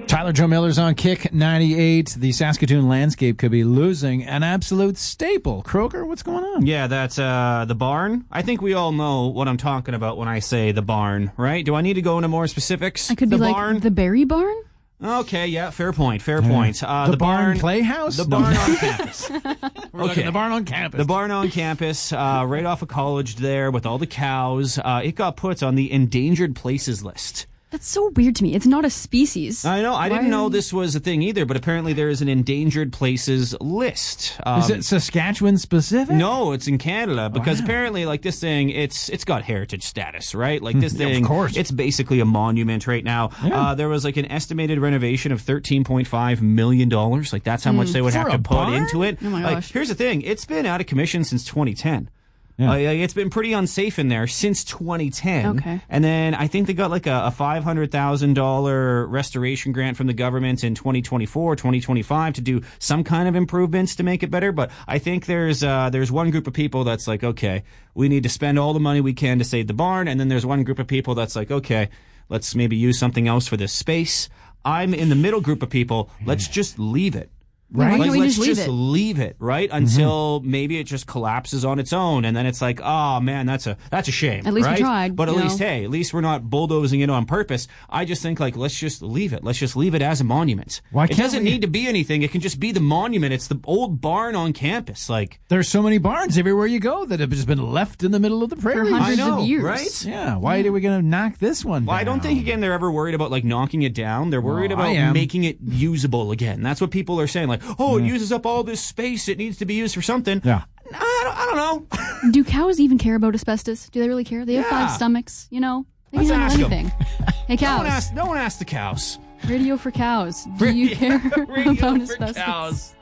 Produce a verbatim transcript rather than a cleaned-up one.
Tyler Joe Miller's on Kick ninety-eight. The Saskatoon landscape could be losing an absolute staple. Kroger, what's going on? Yeah, that's uh, the barn. I think we all know what I'm talking about when I say the barn, right? Do I need to go into more specifics? I could the be barn? like the Berry Barn? Okay, yeah, fair point, fair point. Uh, the, the barn, barn playhouse? The No. barn on campus. Okay, the barn on campus. The barn on campus, uh, right off of college there with all the cows. Uh, it got put on the endangered places list. That's so weird to me. It's not a species. I know. I Why didn't know are- this was a thing either, but apparently there is an endangered places list. Um, Is it Saskatchewan specific? No, it's in Canada because Wow. apparently, like this thing, it's it's got heritage status, right? Like this Yeah, of thing, course. it's basically a monument right now. Yeah. Uh, there was like an estimated renovation of thirteen point five million dollars. Like that's how much they would For have a to put barn? into it. Oh my like, gosh. here's the thing: it's been out of commission since twenty ten. Yeah. Uh, like, it's been pretty unsafe in there since twenty ten. Okay. And then I think they got like a, a five hundred thousand dollars restoration grant from the government in twenty twenty-four, twenty twenty-five to do some kind of improvements to make it better. But I think there's uh, there's one group of people that's like, okay, we need to spend all the money we can to save the barn. And then there's one group of people that's like, okay, let's maybe use something else for this space. I'm in the middle group of people. Let's just leave it. Why Right? can't we Let's just leave just it? leave it, right? Until maybe it just collapses on its own, and then it's like, oh man, that's a that's a shame. At least we right? tried, But at you least, know? hey, at least we're not bulldozing it on purpose. I just think like, let's just leave it. Let's just leave it as a monument. Why it can't doesn't we- need to be anything. It can just be the monument. It's the old barn on campus. Like, There's so many barns everywhere you go that have just been left in the middle of the prairie. hundreds I know, of years. right? Yeah, why are we going to knock this one Well, I don't down? think again they're ever worried about like knocking it down. They're worried Well, I about am. making it usable again. That's what people are saying. Like, oh, it uses up all this space. It needs to be used for something. Yeah. I don't, I don't know. Do cows even care about asbestos? Do they really care? They have Yeah. five stomachs, you know? They Let's can ask 'em. handle anything. Hey, No cows. one asked. No one asked the cows. Radio for cows. Do you care Radio about for asbestos? cows.